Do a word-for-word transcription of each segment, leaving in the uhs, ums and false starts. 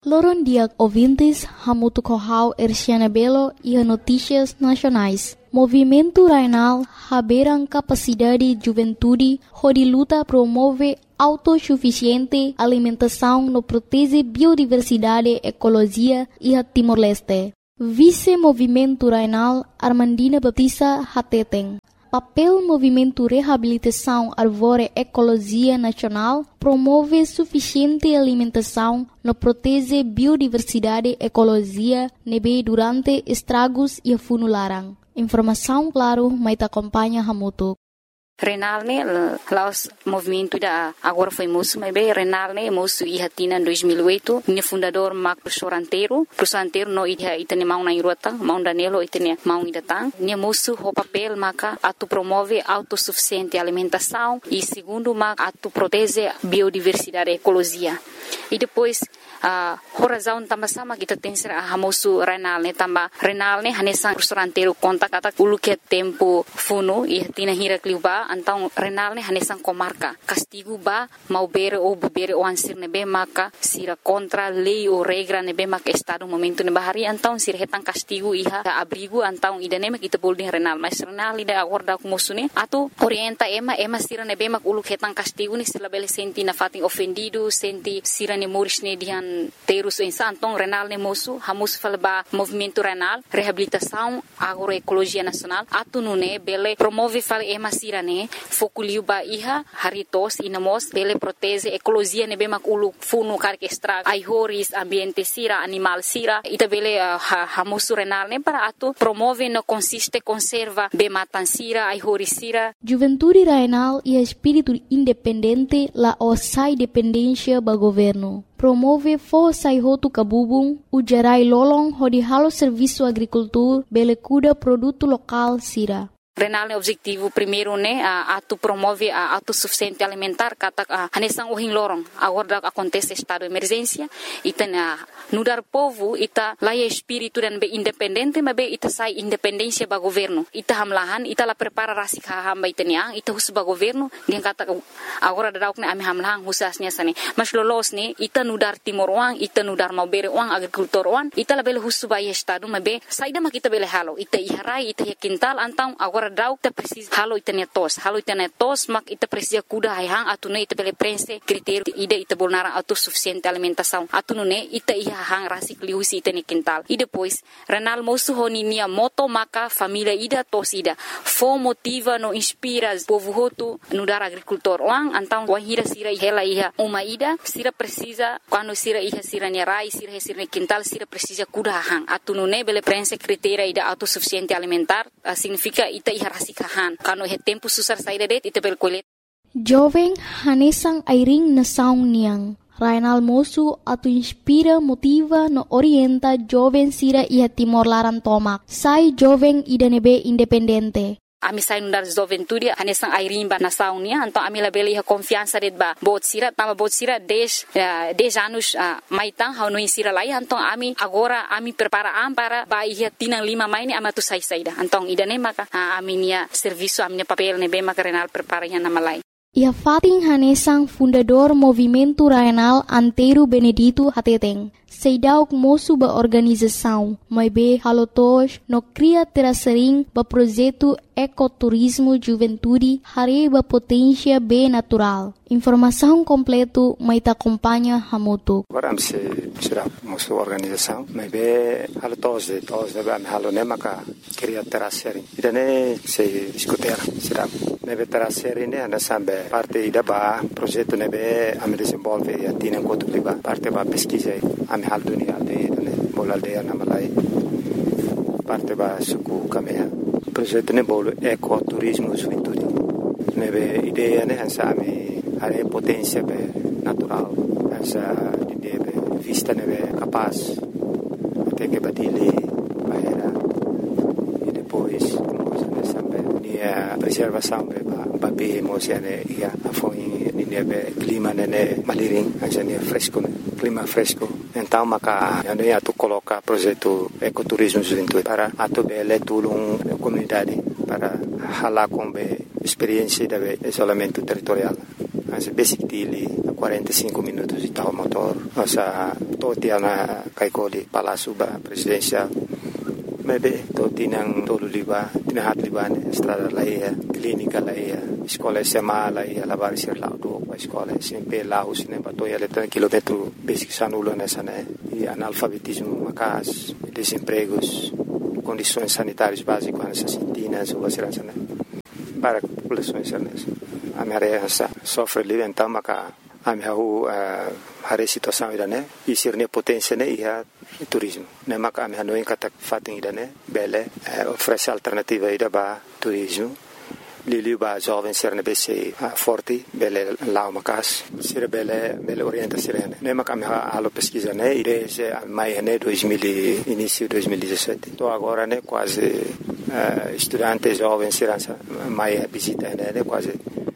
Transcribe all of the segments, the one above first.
Loron dia ouvintes, hamutu kohau Erciana Belo e notícias nacionais. Movimento Rainal haberam capacidade juventude, onde luta promove autossuficiente alimentação no protege biodiversidade, ecologia e a Timor-Leste. Vice-Movimento Rainal Armandina Batista Hateteng. Papel Movimento Reabilitação Arvore Ecologia Nacional promove suficiente alimentação no protege biodiversidade ecologia nebe durante estragos e funularan. Informação claro, mas acompanha Hamutu. Renal ne laos movimento da agora foi moço, mas bem Renal ne moço e hatina em dois mil e oito, ne fundador Marco Professor Anteiro, Professor Anteiro no ida itane mau na irota, mau danelo itane mau idatang, ne moço o papel maca atu promove autossuficiente alimentação e segundo maca atu protege biodiversidade ecologia. E depois a uh, razão também sama kita tem ser a moço Renal ne também Renal ne hanesang Professor Anteiro conta kata ulu que tempo funo e hatina hira kliuba então Renal ne hanesang comarca castigo ba mau bere ou bere o ansir nebe maka sira contra lei ou regra nebe maka estado momento ne bahari então sira hetang castigo iha abrigo então idane mak kita boleh Renal mas Renal ida acorda com moço ne atu orienta ema ema sira nebe mak ulu hetang castigo ne sila bele senti na fating ofendido senti sira ne moris ne dihan terus insa então Renal ne moço hamus falba movimento Renal reabilitação agroecologia nacional atu nune bele promove fal ema sira ne fokuliu ba iha haritos inamos bele protege ecologia ne bemak ulu funu kar que estraga ai horis ambiente sira animal sira ita bele uh, hamusu Renal ne para atu promove no consiste conserva be matan sira ai horis sira. Juventude Rainal e espírito independente la osai dependência ba governo. Promove força e roto cabubung, o gerai lolong hodi halo serviço agricultura bele cuida produto local sira. Renal ne objetivo primeiro ne a atu promove a autossuficiente alimentar kata hanesang uhin lorong agora acontece estado de emergência ita na nudar povo ita laia espírito dan be independente mas be ita sai independência ba governo ita hamlahan ita la prepara rasi hamba ita niang ita hus ba governo dia kata agora dadauk ne ami hamlahan husasnya sane mas lolos ne ita nudar timor wang ita nudar mau bere wang agricultor wang ita la bele hus ba estado mas be saida ma kita bele halo ita iharai ita kintal antang agora dauk ita precisa halo ita netos halo ita netos mak ita precisa kuda hang atune ita bele prense critério ida ita bolnara autossuficiente alimentação atune ita iha hang rasi kliusi ita ne quintal e depois Renal moço honi nia moto maka família ida tos ida fo motiva no inspira povo hotu no dar agricultor wang antang wahira sira hela iha uma ida sira precisa quando sira iha sira ne rai sira sira ne quintal sira precisa kuda hang atune bele prense critério ida autossuficiente alimentar significa ita iha rasi kahan kano he tempo susar saída det ita bel kolet jovem hanesang airing na saung niang Rainal moço atu inspira motiva no orienta jovem sira iha Timor Laran tomak sai jovem ida nebe independente. Ami sai nundar juventude hanesang airimba na saunia então ami la bele confiança det ba bot sira tama bot sira dez dez anos uh, maitang hau no sira lai então ami agora ami prepara am para ba ia tinang lima maini ama tu sai saida então idane maka uh, ami nia serviço ami papel ne be maka Renal prepara ya nama lai. Ia fating hanesang fundador Movimento Rainal Anteiro Benedito Hateteng. Seidauk moço ba organização, mas be halotos no cria terasering ba projeto ecoturismo juventude hare ba potência be natural. Informação completo mai ta acompanha Hamutu. Agora am se será moço organização, mas be halotos de tos de am halone maka cria terasering. Idane se discuter será nebe terasering ne anda sambe parte da ba projeto nebe am desenvolve e atina enquanto liba parte ba pesquisa am hal dunia de bola aldea na malai parte ba suku kamea projeto ne bolo ecoturismo juventude nebe ideia ne hansa ame are potência be natural hansa de be vista nebe capaz até que batile bahera e depois nós sambe nia preservação be ba be mosiane ia afoi nia be clima ne maliring hansa ne fresco clima fresco. Então, maka ano ya tu coloca projeto ecoturismo juventude para atu bele tulung comunidade para hala com be experiência de isolamento territorial. Mas basic dele quarenta e cinco minutos de tal motor, nossa toti na kaikoli Palácio ba presidencial. Maybe toti nang tolu liba, tinahat liba ne estrada laia, clínica laia, escola S M A laia, lavar ser lá do escola S M P lá o cinema toia letra quilômetro basic sanulo nessa né e analfabetismo macas, desempregos, condições sanitárias básicas nessas cintinas ou segurança né para populações nessa a minha sofre ali então maca a minha a situação ida né e ser ne potência né e a turismo né maca a minha não encata fatem ida né bele oferece alternativa ida ba turismo Lili ba jovem ser ne bese forte bele lá macas ser bele bele orienta ser né maca a minha alo pesquisa né e desde mai né dois mil início dois mil e dezessete então agora né quase uh, estudantes jovens ser mai visita né quase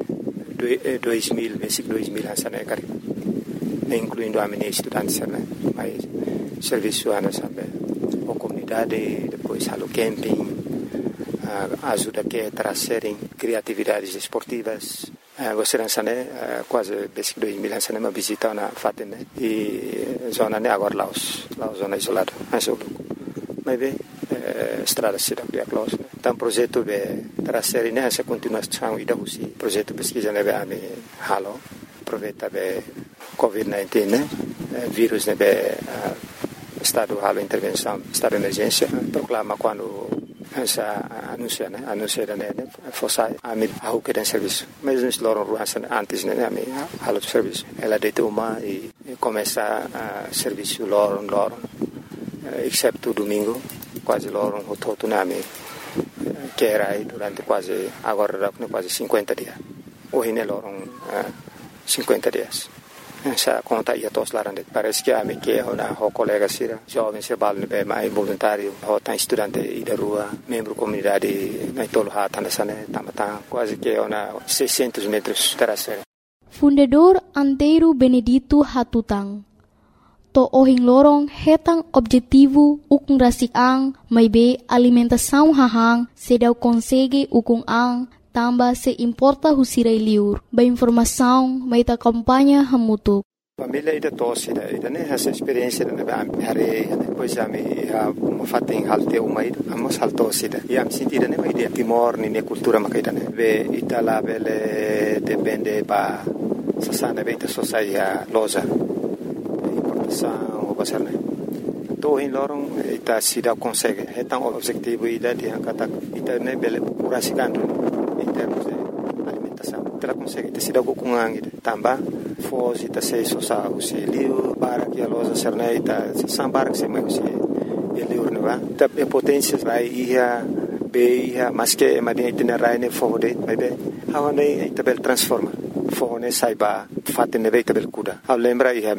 dois mil, basic dois mil essa né cara, incluindo a minha estudante né, mas serviço ana sabe, a comunidade depois halo camping, uh, ajuda que trazerem criatividades esportivas, uh, você não né, uh, quase basic dois mil essa né, uma visita na fatem né, e zona né agora Laos, Laos zona isolada, essa mas bem estrada cidade de Aclaus. Então projeto de trazer nessa continuação e da usi projeto pesquisa nebe a me halo aproveita be covid dezenove né vírus nebe estado halo intervenção estado de emergência proclama quando essa anuncia né anuncia né fosse a me ao que tem serviço mas nós loram ruança antes né a me halo serviço ela deita uma e começa a serviço loram loram exceto domingo quase loro o todo nome que era aí durante quase agora quase cinquenta dias hoje ne loro cinquenta dias essa conta ia todos lá dentro parece que a me que uma o colega sira jovem se balne bem mais voluntário o tá estudante e da rua membro comunidade na tolo hata nessa né tamata quase que uma seiscentos metros terceira Fundador Antero Benedito Hatutang to ohing lorong hetang objetivo ukung rasik ang may be alimentação hahang sedaw konsege ukung ang tamba se importa husiray liur ba informação may ta kampanya hamutuk família ida tosse ida ida né essa experiência da me hare depois a me a uma fatem halte uma ida amos halto sida e am sentida né uma ideia timor ni ne cultura makaida né ve itala bele depende ba sasana beta sosaia loza o basarne to in lorong ita sida consegue hetang objetivo ida dia kata ita ne bele curasikandu in termos de alimentação ita consegue ita sida kukungang ida tamba fos ita se sosa usi liu para que a loja serne ita sambar que se mai usi liu ne va ita potência rai ia be ia mas que madia ita rai ne fode bebe hawane ita bel transforma fone saiba fatte ne veta bel kuda a lembra ia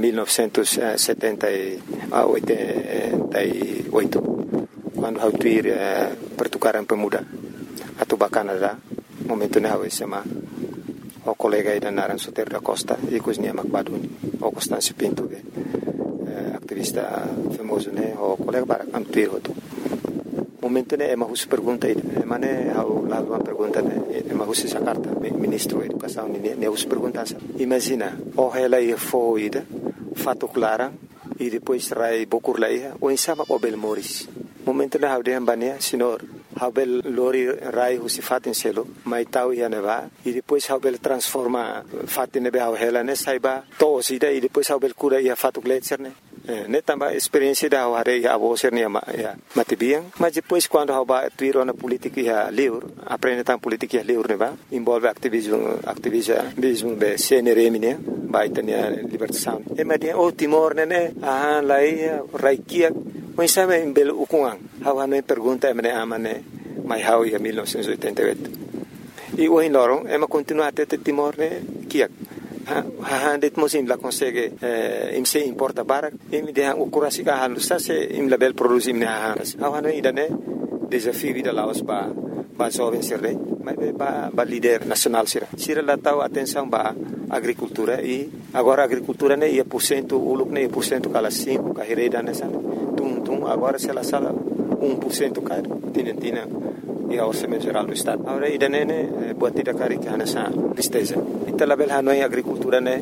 millenovecentosetenta e oito quando hau tuir eh, pertukaran pemuda atau Canada momento ne hau sema o colega ida naran Soter da Costa e cosnia Macbaduni o Constâncio Pinto eh, aktivista famoso ne o colega bara am tuir hoto momento ne ema hus pergunta ida mane hau la uma pergunta ne ema hus essa carta ministro da educação ne ne hus pergunta imagina o ela ia foida fato clara e depois rai bokur laia o insama o bel moris momento ne hau de ambania senhor hau bel lori rai hus fatin selo mai tau ia neva e depois hau bel transforma fatin ne hau ela ne saiba to sida e depois hau bel cura ia fato gletser ne ne tamba experiência da hare a vocer ne ma ya matibiang mas depois quando hau ba tuiro na política ia livre aprende tam política livre ne va envolve ativismo ativismo be C N R M ne ba itania libertação e ma dia o Timor ne ah lai raikia o insame em bel ukungang hau ne pergunta me amane mai hau ia mil novecentos e oitenta e oito e o in loro e ma continua até Timor ne kiak ha det mosim la consegue eh, im se importa barak im de o kurasi ka halu sa se im label produzim ne ha ha no idane desafio vida laos ba ba jovem sirre mas ba ba líder nacional sira sira la tau atenção ba agricultura e agora agricultura ne ia por cento uluk ne por cento kala cinco ka hereda ne san tum tum agora se la sala um por cento ka tinentina e ao orçamento geral do estado agora idane ne buat tidak kari ka nasa tristeza ita label hanoi agricultura ne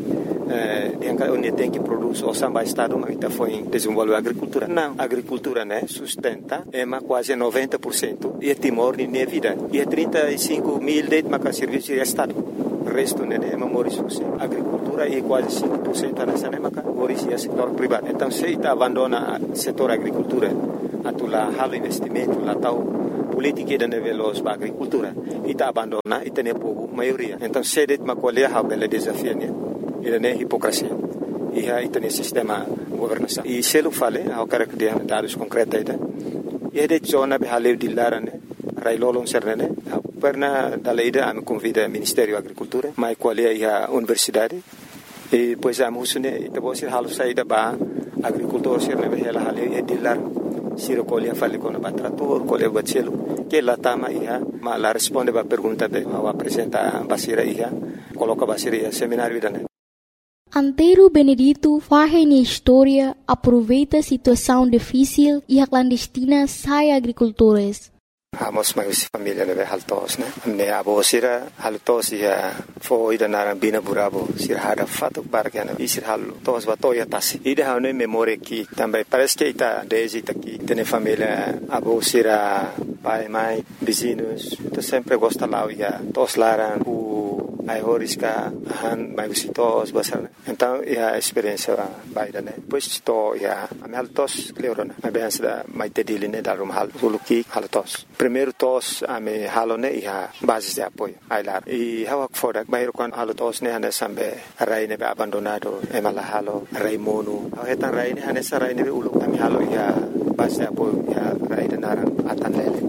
eh, onde tem que produzir o samba estado, mas está foi desenvolver a agricultura. Não, a agricultura, né, sustenta é quase noventa por cento e é Timor de minha vida. E é trinta e cinco mil de maca serviço de estado. O resto, né, é memória a agricultura é quase cinco por cento nessa né, maca memória é setor privado. Então, se está abandona o setor agricultura, a tu lá halo investimento, lá tal política da veloz para a agricultura, e está abandona e tem povo maioria. Então, se é de uma colher a bela desafio, né, ele é hipocrisia. E aí tem sistema governação. E se ele fala, eu quero que dê dados concretos, e é de zona de haleu de lara, né, railolong serne, perna da lei da me convida ao Ministério da Agricultura, mas qual é a universidade, e depois a musune, e depois a halu saída para agricultor serne be ela haleu e de lara, se recolhe a fale com o trator, colhe o bacelo, que lá tama ia, mas lá responde para a pergunta be, ao apresentar a basira ia, coloca a basira ia seminário da né. Antero Benedito faz na história, aproveita a situação difícil e a clandestina sai agricultores. Amos mais família né haltos né ne abo sira haltos ia foi da naran bina burabo sira hada fato bargana isir haltos batoya tasi ida hane memória que também parece que está desde aqui tem família abo sira pai mãe vizinhos então sempre gosta lá ia tos laran o ai horisca han mai visitos basar então a experiência baida né pois to ia am haltos leorona mas bem da mai tedili né darum hal suluki haltos primeiro tos ame halone ia basis de apoio ailar e hawak fodak bayro kan halotos ne hane sambe rai ne be abandonado e mala halo rai mono hetan rai ne hane sarai ne be uluk ami halo ia basis de apoio ia rai de naran atan lele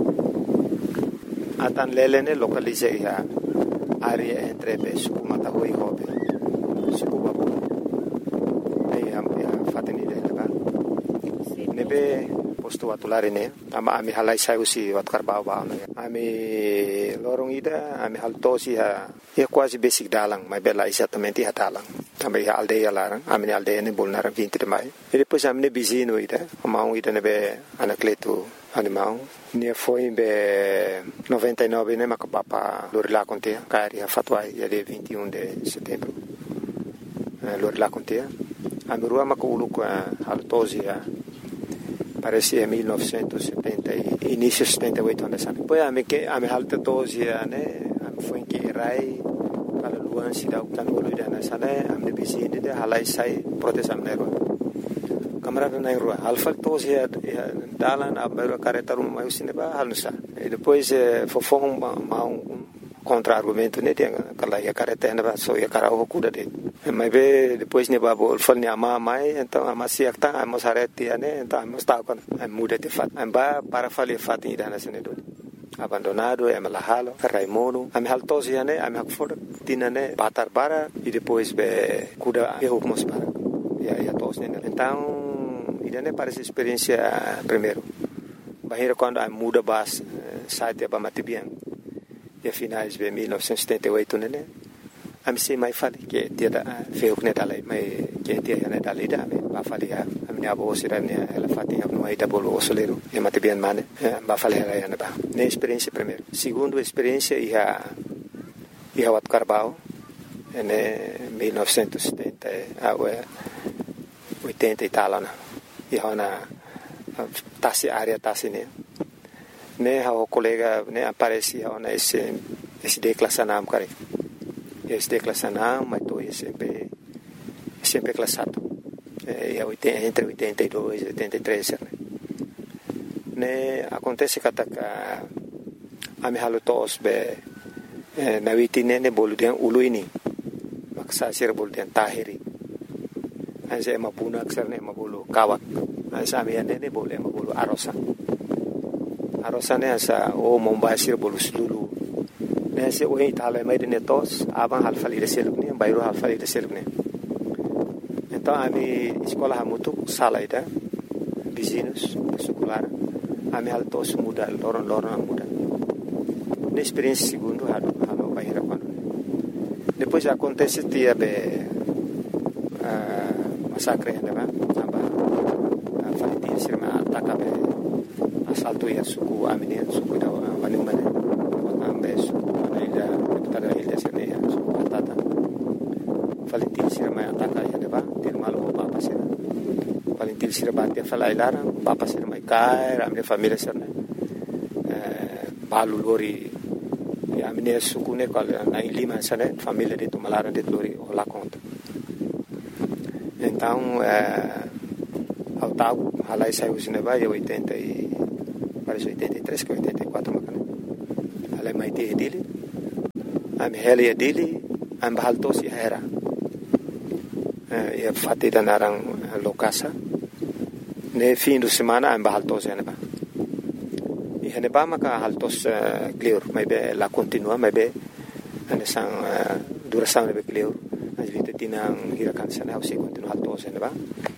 atan lele ne localize ia área entre be suku mata hoi hobe suku babu ai am ia fateni de ba ne be posto atulare ne ama ami halai sai usi wat karbau ba no ami lorong ida ami haltosi ha e quase basic dalang mai bela exatamente ha dalang também ha aldeia larang ami aldeia ne bolnar vinte de mai e depois ami ne bizino ida amau ida ne be anacleto animal ne foi be noventa e nove ne makapapa lorila contea cari ha fatwai ya de vinte e um de setembro lorila contea ami rua makulu com haltosi ha parece em mil novecentos e setenta e início de setenta e oito anos assim. Pois a me que a me alta doze né, a me foi que rai para luan se dá o plano do dia nessa né, a me bizine de halai sai proteção na rua. Câmara na rua, alfa doze é dalan a beira careta rum mais cinema halsa. E depois fofão um contra-argumento né, tem aquela ia careta na só ia cara o cuida de. Mas be depois ne babo fal ne ama mai então ama siak ta amos areti né então amos ta con muda de fat amba para fali fat ida na sene do abandonado é malahalo raimono am haltos né am hakfor tinane batar para e depois be cuida e hukmos para ya ya tos né então ida ne parece experiência primeiro bahira quando am muda bas site ba matibian e finais de mil novecentos e setenta e oito né am se mai fali que dia da feu ne dalai mai que dia ne dalai da me ba fali a am ne abo sira ne ela fati a no aida bolo osolero e mate bien mane ba fali ela ne ba ne experiência primeiro segundo experiência ia ia wat carbao ne mil novecentos e setenta a oitenta e tal na ia na tasi área tasi ne ne ha o colega ne aparecia na esse esse declassanam care esse declassanam mas tô sempre sempre classado é oitenta entre oitenta e dois e oitenta e três né ne acontece que a a me halo tos be na vitine ne boludian uluini maksa sir boludian tahiri anse ma puna aksar ne ma bolu kawak anse ami ne bolu ma bolu arosa arosa ne asa o mombasir bolu sulu nesse o Itália mais de netos aban hal fali de selugni bairro hal fali de selugni então a mi escola muito sala ida vizinhos escolar a mi hal tos muda loron loron muda na experiência segundo halo halo bairro quando depois acontece dia be massacre né ba aba fali de sirma ataca be assalto ia suku amine suku da wani mane ambe suku ida tada ilha sene suku atata Valentin sira mai ataka palintil sira batia falai larang papa sira mai kai ramne família sira né balu lori ya mine sukune kal na lima sana família de tumalara de lori lá conta então ao tago halai saiu cinema e oitenta e parece oitenta e três que oitenta e quatro macana halai mai te dele am hele dele am bahalto si era e fatti da narang lokasa ne fim de semana am bahalto si aneba e aneba maka haltos clear mai be la continua mai be ane sang duração ne be clear as vite tinang hirakan sana au se continua haltos aneba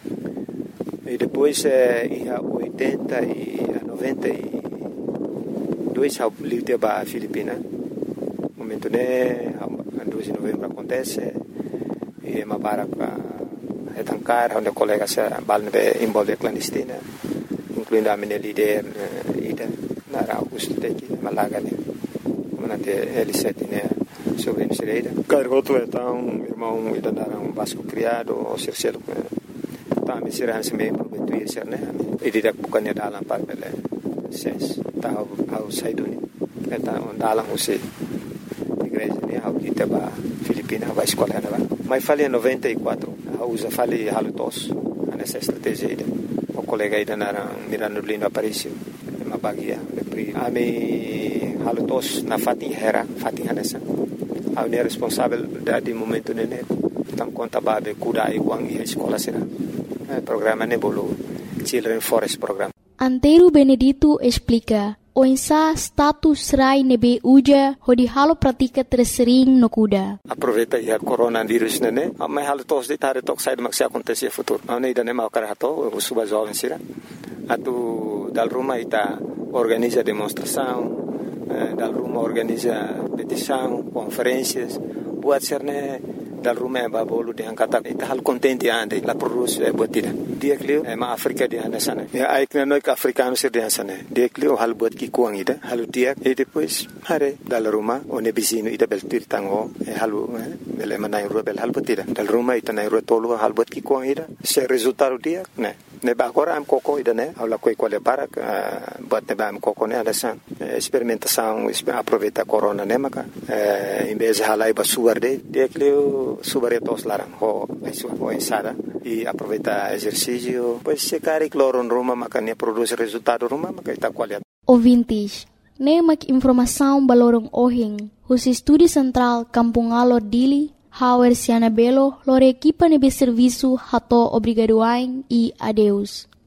e depois ia oitenta e noventa e dois ao livre ba Filipina momento né dois de novembro acontece e uma barca é tancar onde colega se balne envolve clandestina incluindo a minha líder ida na Augusto Teki Malaga né manate L sete né sobre Misereira cargoto então irmão ida na um vasco criado ou cercelo tá me será se me prometo ir ser né e direto bukannya dalam par bele ses tá ao saiduni então dalam você igreja né ao kita ba Filipina vai escola né mas falei em noventa e quatro a usa falei halutos nessa estratégia ida o colega ida na mirando lindo apareceu uma bagia pri a me halutos na fatin hera fatin hanessa a ne responsável da de momento né tam conta babe kuda iguang e escola será programa nebolo Children Forest Program. Antero Benedito explica o insa status rai nebe uja hodi halo pratika tersering no kuda. Aproveita ya coronavírus nene, mas halo tos de tare tok sai maksi acontecer futuro. Não nem dane mau karato, o suba jovem sira. Atu dal Roma ita organiza demonstração, dal Roma organiza petição, conferências, buat serne dal Roma ba bolu de angkata ita hal contente ande la produce e botida. Dia klio e ma Afrika di hanasana. Ya aikna noi ka africano sir di hanasana. Dia klio hal bot ki kuang ida, halu dia e depois hare dal Roma o ne bisino ida bel tir tango e halu bel manai rubel hal botida. Dal Roma ita nai rotolo hal bot ki kuang ida. Se resultado dia ne ne ba agora am coco ida ne aula coi quale para bot ne ba am coco ne alasan experimentação aproveita corona ne maka em vez de halai ba suarde dia klio subaretos larang ho isu ho insada e aproveita exercício pois se cari cloro Roma maka ne produz resultado Roma maka ita qualidade ouvintes ne mak informação balorong ohing os estúdio central Kampung Alor Dili Hauer Siana Belo lore equipa nebe serviço hato obrigadoain e adeus.